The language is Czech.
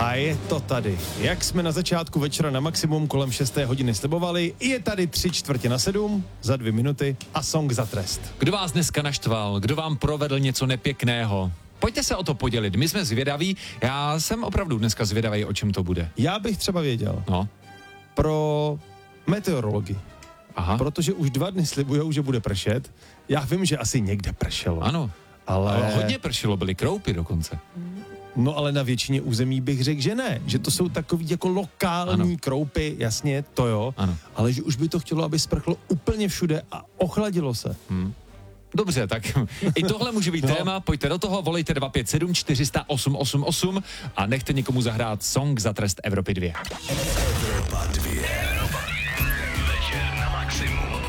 A je to tady. Jak jsme na začátku večera na maximum kolem 6. hodiny slibovali, je tady 6:45 za 2 minuty a song za trest. Kdo vás dneska naštval? Kdo vám provedl něco nepěkného? Pojďte se o to podělit, my jsme zvědaví, já jsem opravdu dneska zvědavý, o čem to bude. Já bych třeba věděl. No. Pro meteorologii. Aha. Protože už 2 dny slibujou, že bude pršet. Já vím, že asi někde pršelo. Ano. Ale hodně pršelo, byly kroupy dokonce. No ale na většině území bych řekl, že ne. Že to jsou takový jako lokální kroupy, jasně, to jo. Ano. Ale že už by to chtělo, aby sprchlo úplně všude a ochladilo se. Dobře, tak i tohle může být téma, pojďte do toho, volejte 257 400 888 a nechte někomu zahrát song za trest Evropy 2.